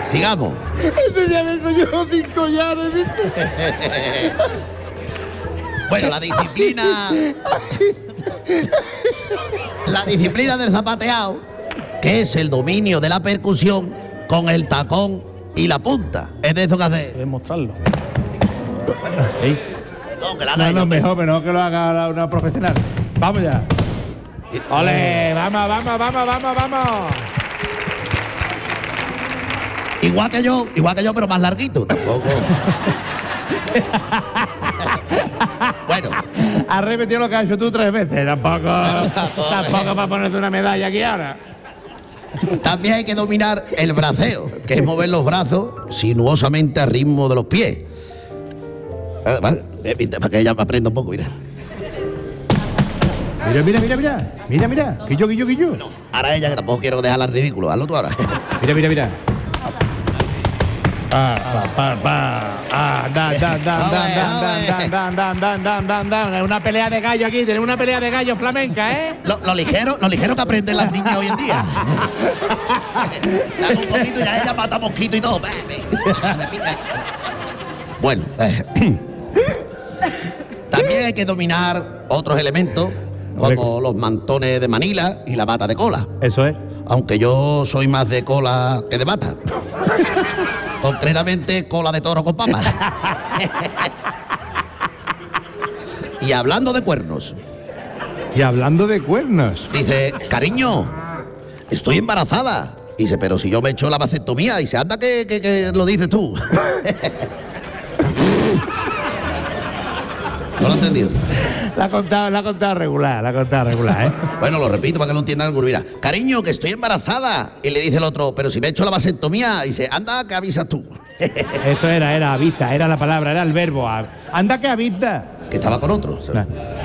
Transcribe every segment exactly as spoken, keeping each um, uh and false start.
Sigamos. Este ya me enseñó sin collares, ¿viste? Bueno, la disciplina... La disciplina del zapateado, que es el dominio de la percusión con el tacón y la punta. Es de eso que hace. Puedes mostrarlo. ¿Sí? No, que la haga No, ella. no, mejor, mejor que lo haga una profesional. Vamos ya. ¡Ole! ¡Vamos, vamos, vamos, vamos, vamos! Igual que yo, igual que yo, pero más larguito. Tampoco. Bueno. Has repetido lo que has hecho tú tres veces. Tampoco, tampoco para ponerte una medalla aquí ahora. También hay que dominar el braceo, que es mover los brazos sinuosamente al ritmo de los pies. Eh, vale, eh, para que ella me aprenda un poco, mira. Mira, mira, mira, mira. Mira, mira. Que yo, que yo, que yo. Ahora ella, que tampoco quiero dejarla en ridículo. Hazlo tú ahora. Mira, mira, mira. Pa, pa, pa, pa. Ah, dan, dan, dan, dan, dan, dan, dan, dan, dan, dan, dan, dan. Es una pelea de gallo aquí. Tenemos una pelea de gallo flamenca, ¿eh? Lo, lo ligero, lo ligero que aprenden las niñas hoy en día. Dame un poquito y ya ella mata mosquito y todo. Bueno, eh, también hay que dominar otros elementos como los mantones de Manila y la bata de cola. Eso es. Aunque yo soy más de cola que de bata. Concretamente, cola de toro con papas. Y hablando de cuernos, Y hablando de cuernos. dice, cariño, estoy embarazada. Y dice, pero si yo me he hecho la vasectomía. Y dice, anda que, que, que lo dices tú. No lo he entendido. La ha contado, la ha contado regular, la ha contado regular, ¿eh? Bueno, lo repito para que lo entienda alguno. Mira, cariño, que estoy embarazada. Y le dice el otro, pero si me he hecho la vasectomía. Y dice, anda que avisas tú. Esto era, era avisa, era la palabra, era el verbo. Anda que avisa. Que estaba con otro. Nah.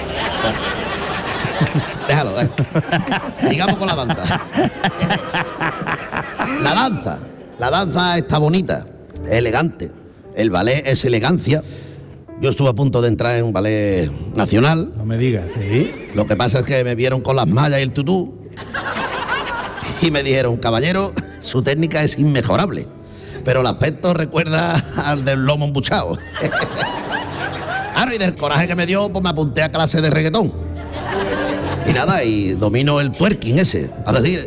Déjalo, eh. Digamos con la danza. La danza. La danza está bonita, es elegante. El ballet es elegancia. Yo estuve a punto de entrar en un ballet nacional. No me digas, ¿sí? Lo que pasa es que me vieron con las mallas y el tutú y me dijeron, caballero, su técnica es inmejorable, pero el aspecto recuerda al del lomo embuchado. Claro, y del coraje que me dio, pues me apunté a clase de reggaetón. Y nada, y domino el twerking ese, a decir...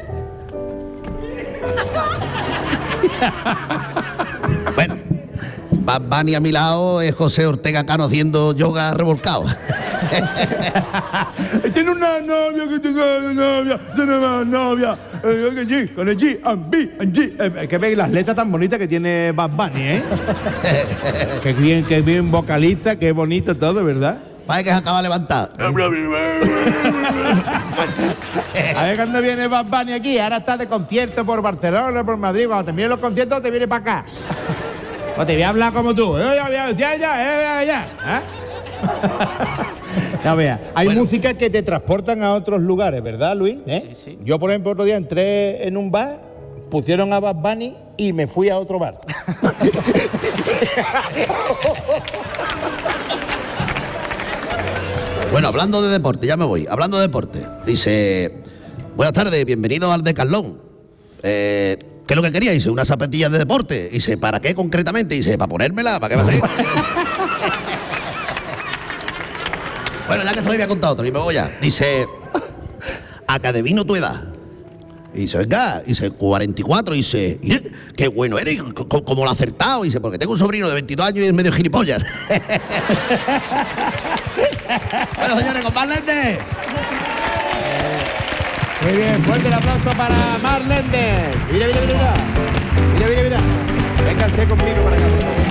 Bueno, Bad Bunny a mi lado es José Ortega Cano haciendo yoga revolcado. Tiene una novia que tengo una novia, tiene una novia, eh, con el G, con el G, and B, and G. Eh, Es que veis las letras tan bonitas que tiene Bad Bunny, ¿eh? Qué bien, qué bien vocalista, qué bonito todo, ¿verdad? Parece que se acaba de levantar. A ver cuándo viene Bad Bunny aquí. Ahora está de concierto por Barcelona, por Madrid. Cuando te vienen los conciertos, te viene para acá. O te voy a hablar como tú. Eh, ya, ya, ya, ya, ya. ¿Eh? Ya vea, hay Bueno. música que te transportan a otros lugares, ¿verdad, Luis? ¿Eh? Sí, sí. Yo, por ejemplo, otro día entré en un bar, pusieron a Bad Bunny y me fui a otro bar. Bueno, hablando de deporte, ya me voy. Hablando de deporte, dice, buenas tardes, bienvenido al Decathlon. Eh, ¿Qué es lo que quería? Dice, unas zapatillas de deporte. Dice, ¿para qué concretamente? Dice, ¿para ponérmela? ¿Para qué va a ser? Bueno, ya que estoy, voy a contar otro y me voy ya. Dice, ¿a qué adivino tu edad? Y dice, venga, dice, cuarenta y cuatro. Y dice, "Mire, qué bueno eres, c- c- como lo ha acertado". Y dice, porque tengo un sobrino de veintidós años y es medio gilipollas. Bueno, señores, con más lentes. Muy bien, fuerte el aplauso para Marlene. Mira, mira, mira, mira. Mira, mira, mira. Vénganse conmigo para acá, por favor.